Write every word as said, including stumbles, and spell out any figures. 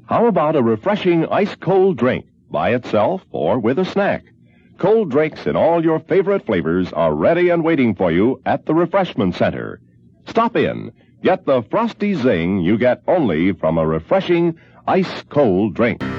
How about a refreshing ice-cold drink, by itself or with a snack? Cold drinks in all your favorite flavors are ready and waiting for you at the Refreshment Center. Stop in. Get the frosty zing you get only from a refreshing ice-cold drink.